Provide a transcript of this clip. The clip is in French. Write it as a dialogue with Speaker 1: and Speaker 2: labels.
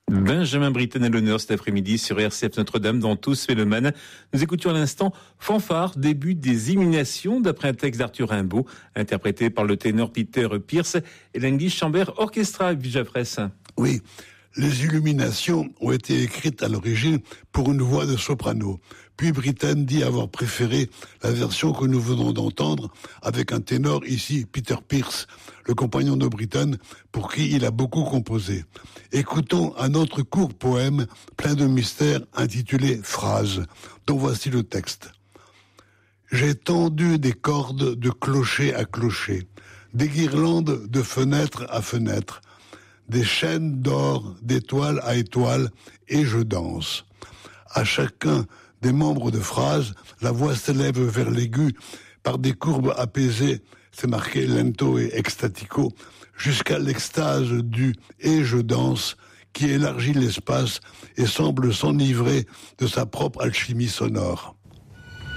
Speaker 1: Benjamin Britten à l'honneur cet après-midi sur RCF Notre-Dame dans Tous fait le Man. Nous écoutions à l'instant Fanfare, début des Illuminations d'après un texte d'Arthur Rimbaud, interprété par le ténor Peter Pierce et l'English Chamber Orchestra, Vijafres.
Speaker 2: Oui, les Illuminations ont été écrites à l'origine pour une voix de soprano. Puis Britten dit avoir préféré la version que nous venons d'entendre avec un ténor, ici Peter Pierce, le compagnon de Britten, pour qui il a beaucoup composé. Écoutons un autre court poème plein de mystères intitulé « Phrases », dont voici le texte. J'ai tendu des cordes de clocher à clocher, des guirlandes de fenêtre à fenêtre, des chaînes d'or d'étoile à étoile, et je danse. À chacun des membres de phrase, la voix s'élève vers l'aigu par des courbes apaisées, c'est marqué lento et extatico, jusqu'à l'extase du « et je danse » qui élargit l'espace et semble s'enivrer de sa propre alchimie sonore.